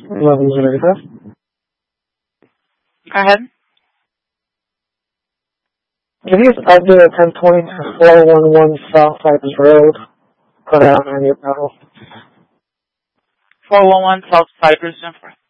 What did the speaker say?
1105. Go ahead. Can you update 1020 to 411 South Cypress Road? Put out 90 pedal. 411 South Cypress, Jennifer.